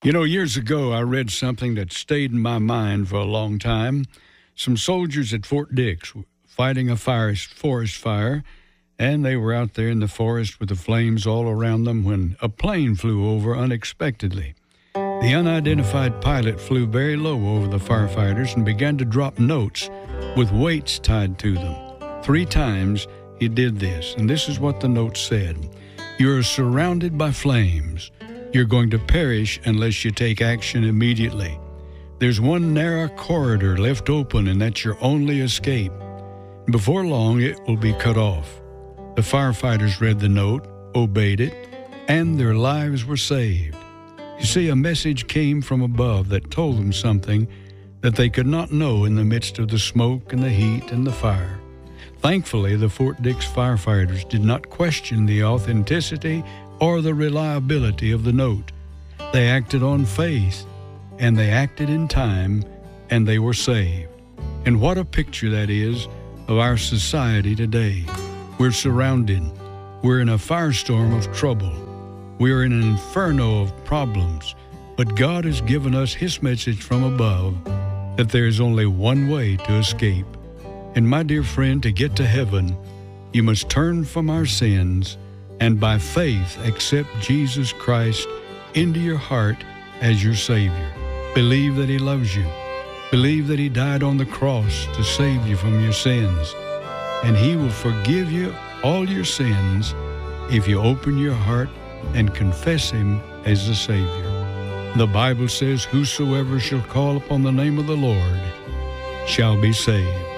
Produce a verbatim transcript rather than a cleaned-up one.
You know, years ago, I read something that stayed in my mind for a long time. Some soldiers at Fort Dix were fighting a fire, forest fire, and they were out there in the forest with the flames all around them when a plane flew over unexpectedly. The unidentified pilot flew very low over the firefighters and began to drop notes with weights tied to them. Three times he did this, and this is what the note said. "You are surrounded by flames. You're going to perish unless you take action immediately. There's one narrow corridor left open, and that's your only escape. Before long, it will be cut off." The firefighters read the note, obeyed it, and their lives were saved. You see, a message came from above that told them something that they could not know in the midst of the smoke and the heat and the fire. Thankfully, the Fort Dix firefighters did not question the authenticity or the reliability of the note. They acted on faith, and they acted in time, and they were saved. And what a picture that is of our society today. We're surrounded. We're in a firestorm of trouble. We're in an inferno of problems. But God has given us His message from above that there is only one way to escape. And my dear friend, to get to heaven, you must turn from our sins and by faith accept Jesus Christ into your heart as your Savior. Believe that He loves you. Believe that He died on the cross to save you from your sins. And He will forgive you all your sins if you open your heart and confess Him as the Savior. The Bible says, "Whosoever shall call upon the name of the Lord shall be saved."